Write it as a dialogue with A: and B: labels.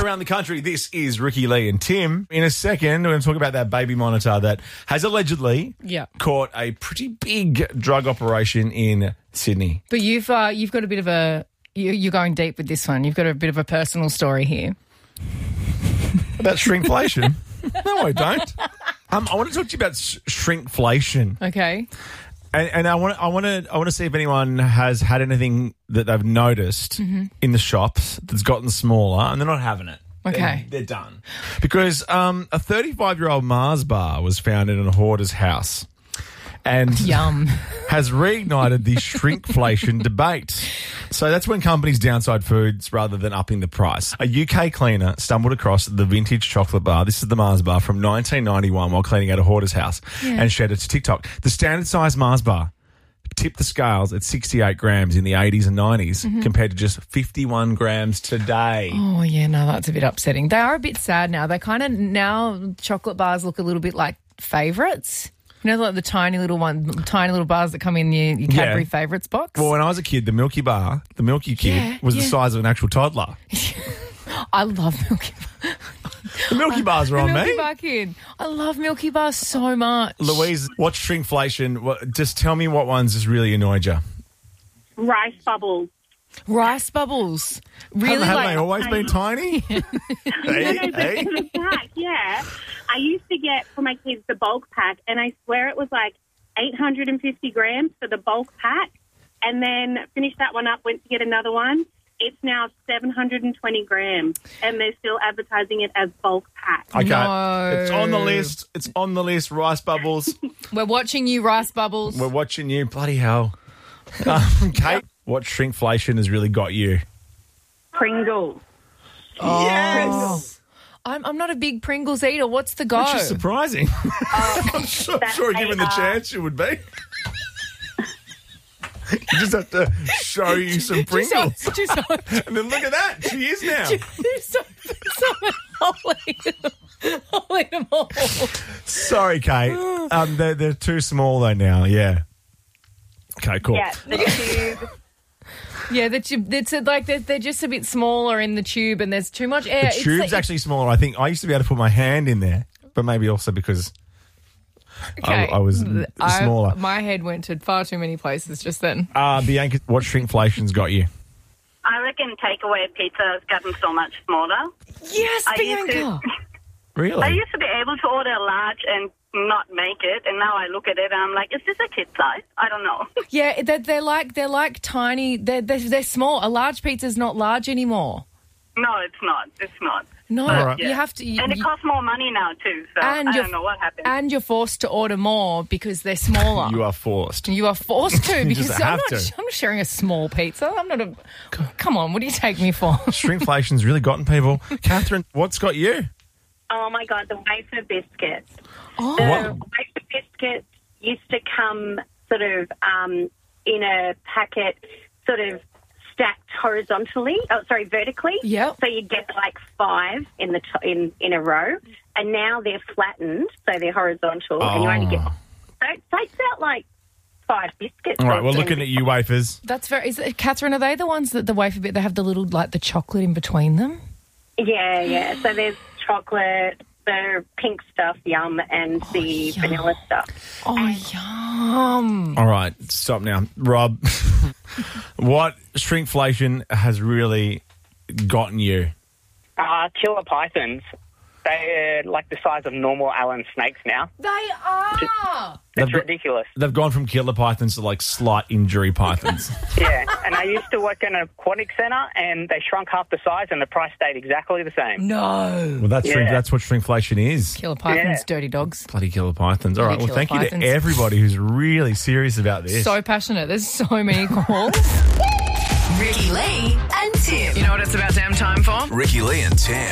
A: around the country. This is Ricky Lee and Tim. In a second, we're going to talk about that baby monitor that has allegedly caught a pretty big drug operation in Sydney.
B: But you've got a bit of a... You're going deep with this one. You've got a bit of a personal story here.
A: About shrinkflation? No, I don't. I want to talk to you about shrinkflation.
B: Okay.
A: And I want to see if anyone has had anything that they've noticed in the shops that's gotten smaller and they're not having it.
B: Okay.
A: They're done. Because a 35-year-old Mars bar was found in a hoarder's house and
B: Yum.
A: has reignited the shrinkflation debate. So that's when companies downside foods rather than upping the price. A UK cleaner stumbled across the vintage chocolate bar. This is the Mars bar from 1991 while cleaning out a hoarder's house and shared it to TikTok. The standard size Mars bar tipped the scales at 68 grams in the 80s and 90s compared to just 51 grams today.
B: Oh, yeah, no, that's a bit upsetting. They are a bit sad now. They kind of, now chocolate bars look a little bit like favourites. You know, like the tiny little bars that come in your Cadbury Favourites box?
A: Well, when I was a kid, the Milky Kid was the size of an actual toddler.
B: I love Milky Bar.
A: The Milky Bars are on me.
B: Milky Bar Kid. I love Milky Bars so much.
A: Louise, what's shrinkflation? Just tell me what ones has really annoyed you.
C: Rice bubbles.
B: Rice bubbles. Really?
A: Haven't they always been tiny? Hey.
C: Yeah. I used to get for my kids the bulk pack, and I swear it was like 850 grams for the bulk pack, and then finished that one up, went to get another one. It's now 720 grams, and they're still advertising it as bulk pack.
A: Okay.
B: No.
A: It's on the list. It's on the list, Rice Bubbles.
B: We're watching you, Rice Bubbles.
A: We're watching you. Bloody hell. Kate, what shrinkflation has really got you?
C: Pringles.
A: Yes!
B: I'm not a big Pringles eater. What's the go?
A: Which is surprising. I'm sure given the chance you would be. You just have to show you some Pringles. And then look at that. She is now.
B: I'll eat them all.
A: Sorry, Kate. They're too small though now. Yeah. Okay, cool.
C: Yeah, the tube.
B: Yeah, the tube. It's like they're just a bit smaller in the tube, and there's too much air.
A: The tube's actually smaller. I think I used to be able to put my hand in there, but maybe also because I was smaller.
B: My head went to far too many places just then.
A: Bianca, what shrinkflation's got you?
D: I reckon takeaway pizza has gotten so much smaller.
B: Yes, Bianca.
A: Really?
D: I used to be able to order a large and not make it, and now I look at it and I'm like, is this a kid size? I don't know.
B: Yeah, they're like tiny. They're small. A large pizza's not large anymore.
D: No, it's not. It's not.
B: No,
A: right.
B: you have to.
D: And it costs more money now too, so I don't know what happened.
B: And you're forced to order more because they're smaller.
A: You are forced.
B: You are forced to because
A: just
B: I'm
A: have to.
B: not sharing a small pizza. I'm not a... Come on, what do you take me for?
A: Shrinkflation's really gotten people. Catherine, what's got you?
C: Oh, my God, the wafer biscuits.
B: Oh.
C: The wafer biscuits used to come sort of in a packet, sort of stacked vertically.
B: Yep.
C: So you'd get like 5 in a row, and now they're flattened, so they're horizontal, and you only get... So it takes out like 5 biscuits.
A: All right, we're looking at you, wafers.
B: That's very... Catherine, are they the ones that the wafer bit, they have the little, like the chocolate in between them?
C: Yeah. So there's chocolate, the pink stuff, yum, and the vanilla stuff.
B: Oh, yum.
A: All right, stop now. Rob, what shrinkflation has really gotten you?
E: Killer pythons. They're like the size of normal Allen snakes now.
B: They are.
E: It's ridiculous.
A: They've gone from killer pythons to like slight injury pythons.
E: Yeah, and I used to work in an aquatic centre, and they shrunk half the size, and the price stayed exactly the same.
B: No.
A: Well, that's what shrinkflation is.
B: Killer pythons, dirty dogs.
A: Bloody killer pythons. All right, well, thank you
B: pythons.
A: to everybody who's really serious about this.
B: So passionate. There's so many calls.
F: Ricky Lee and Tim.
G: You know what it's about damn time for?
F: Ricky Lee and Tim.